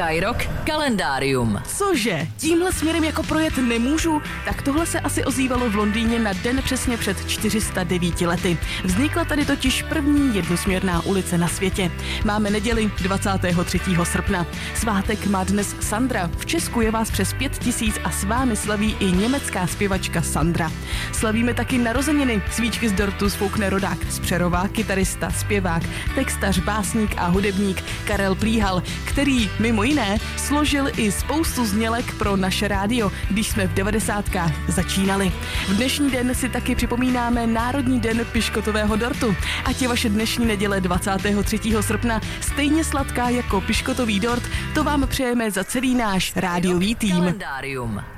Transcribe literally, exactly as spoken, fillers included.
Skyrock kalendárium. Cože? Tímhle směrem jako projet nemůžu? Tak tohle se asi ozývalo v Londýně na den přesně před čtyři sta devíti lety. Vznikla tady totiž první jednosměrná ulice na světě. Máme neděli dvacátého třetího srpna. Svátek má dnes Sandra. V Česku je vás přes pět tisíc a s vámi slaví i německá zpěvačka Sandra. Slavíme taky narozeniny. Svíčky z dortu sfoukne rodák z Přerova, kytarista, zpěvák, textař, básník a hudebník Karel Plíhal, který mimo jiné složil i spoustu znělek pro naše rádio, když jsme v devadesátkách začínali. V dnešní den si taky připomínáme Národní den piškotového dortu. Ať je vaše dnešní neděle dvacátého třetího srpna stejně sladká jako piškotový dort, to vám přejeme za celý náš rádiový tým. Kalendárium.